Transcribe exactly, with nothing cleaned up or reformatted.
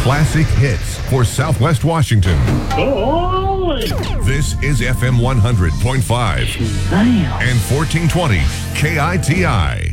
classic hits for Southwest Washington. Oh, This is F M one hundred point five damn. and fourteen twenty K I T I.